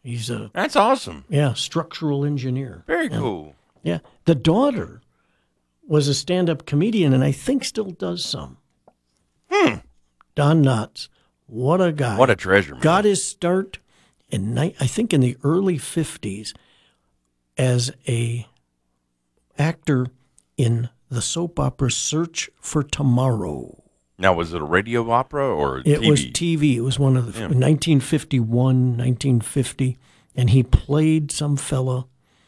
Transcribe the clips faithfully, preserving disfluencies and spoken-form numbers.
He's a That's awesome. yeah structural engineer. Very Yeah. cool. Yeah, the daughter was a stand-up comedian, and I think still does some. Hmm. Don Knotts, what a guy! What a treasure, man. Got his start in ni- I think in the early fifties as a actor in the soap opera Search for Tomorrow. Now, was it a radio opera or It T V? was T V. It was one of the Yeah. nineteen fifty-one, nineteen fifty, and he played some fella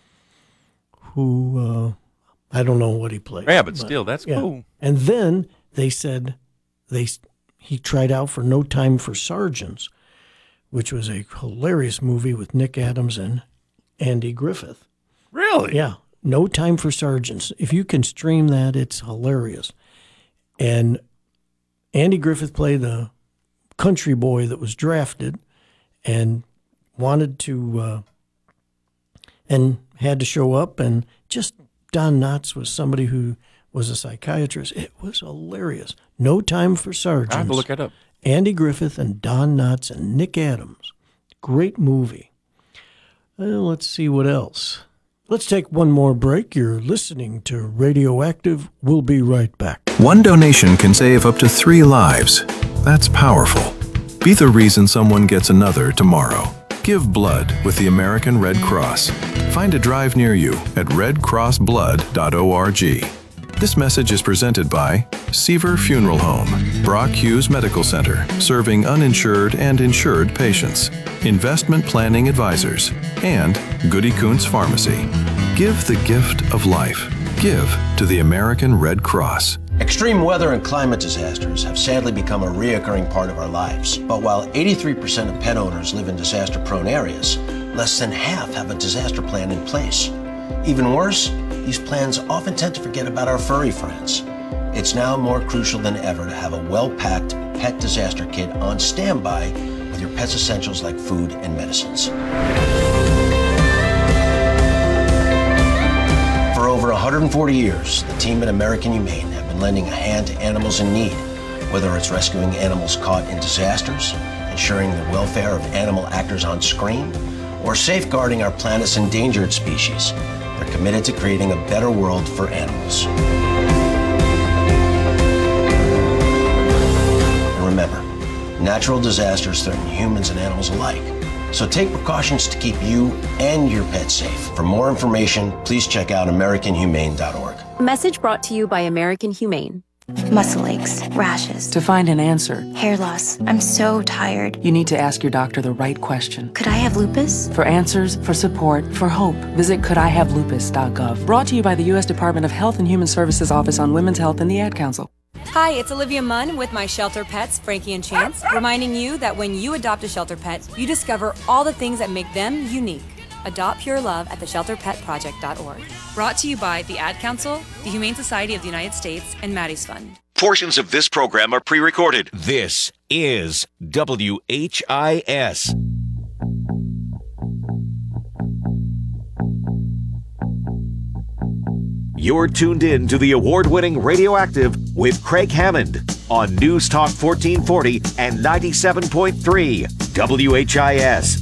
who uh, I don't know what he played. Yeah, but still, that's yeah. cool. And then they said they he tried out for No Time for Sergeants, which was a hilarious movie with Nick Adams and Andy Griffith. Really? Yeah, No Time for Sergeants. If you can stream that, it's hilarious. And Andy Griffith played the country boy that was drafted and wanted to, uh, and had to show up. And just Don Knotts was somebody who was a psychiatrist. It was hilarious. No Time for Sergeants. I have to look it up. Andy Griffith and Don Knotts and Nick Adams. Great movie. Well, let's see what else. Let's take one more break. You're listening to Radioactive. We'll be right back. One donation can save up to three lives. That's powerful. Be the reason someone gets another tomorrow. Give blood with the American Red Cross. Find a drive near you at red cross blood dot org. This message is presented by Seaver Funeral Home, Brock Hughes Medical Center, serving uninsured and insured patients, Investment Planning Advisors, and Goody Kuntz Pharmacy. Give the gift of life. Give to the American Red Cross. Extreme weather and climate disasters have sadly become a reoccurring part of our lives. But while eighty-three percent of pet owners live in disaster-prone areas, less than half have a disaster plan in place. Even worse, these plans often tend to forget about our furry friends. It's now more crucial than ever to have a well-packed pet disaster kit on standby with your pet's essentials like food and medicines. For over one hundred forty years, the team at American Humane have been lending a hand to animals in need, whether it's rescuing animals caught in disasters, ensuring the welfare of animal actors on screen, or safeguarding our planet's endangered species. They're committed to creating a better world for animals. And remember, natural disasters threaten humans and animals alike. So take precautions to keep you and your pet safe. For more information, please check out american humane dot org. A message brought to you by American Humane. Muscle aches, rashes. To find an answer, Hair loss. I'm so tired. you need to ask your doctor the right question. Could I have lupus? For answers, for support, for hope, visit could I have lupus dot gov. Brought to you by the U S Department of Health and Human Services Office on Women's Health and the Ad Council. Hi, it's Olivia Munn with my shelter pets, Frankie and Chance, reminding you that when you adopt a shelter pet, you discover all the things that make them unique. Adopt pure love at the shelter pet project dot org. Brought to you by the Ad Council, the Humane Society of the United States, and Maddie's Fund. Portions of this program are pre-recorded. This is W H I S. You're tuned in to the award-winning Radioactive with Craig Hammond on News Talk fourteen forty and ninety-seven point three W H I S.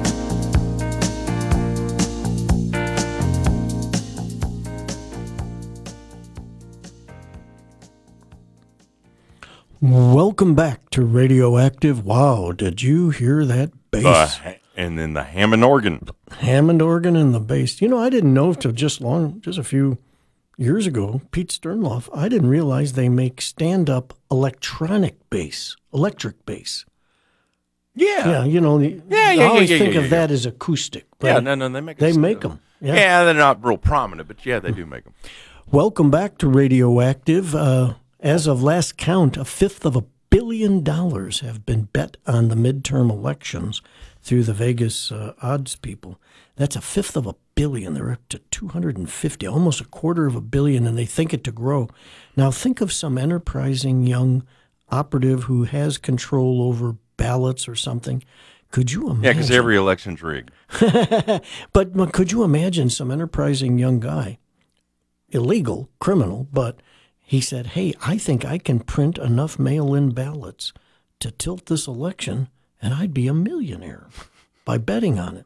Welcome back to Radioactive. Wow, did you hear that bass? Uh, and then the Hammond organ. Hammond organ and the bass. You know, I didn't know till just long, just a few years ago, Pete Sternloff, I didn't realize they make stand-up electronic bass, electric bass. Yeah. Yeah, you know, the, Yeah, yeah, I always yeah, yeah, think yeah, of yeah. that as acoustic. But Yeah, no, no, they make They it- make them. Yeah. Yeah, they're not real prominent, but yeah, they do make them. Welcome back to Radioactive. Uh, as of last count, a fifth of a billion dollars have been bet on the midterm elections through the Vegas uh, odds people. That's a fifth of a billion. They're up to two hundred fifty, almost a quarter of a billion, and they think it to grow. Now, think of some enterprising young operative who has control over ballots or something. Could you imagine? Yeah, because every election's rigged. but, but could you imagine some enterprising young guy, illegal, criminal, but he said, hey, I think I can print enough mail-in ballots to tilt this election, and I'd be a millionaire by betting on it.